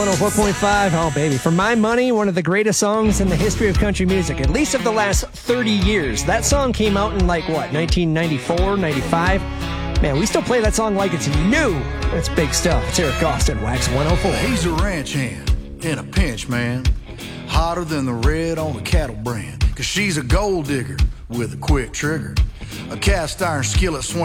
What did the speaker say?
104.5, oh baby. For my money, one of the greatest songs in the history of country music, at least of the last 30 years. That song came out in 1994, 95? Man, we still play that song like it's new. That's big stuff. It's Eric Austin, Wax 104. He's a ranch hand in a pinch, man. Hotter than the red on a cattle brand. 'Cause she's a gold digger with a quick trigger. A cast iron skillet swing.